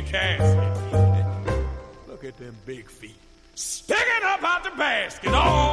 casket. Look at them big feet sticking up out the basket. Oh,